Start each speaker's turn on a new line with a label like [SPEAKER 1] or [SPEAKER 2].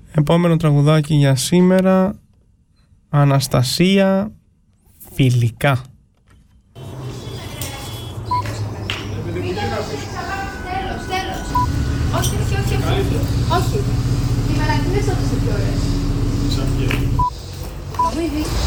[SPEAKER 1] Επόμενο τραγουδάκι για σήμερα, Αναστασία, Φιλικά.
[SPEAKER 2] Όχι. Τη μελαγχινές όντως είναι πιο ωραίες.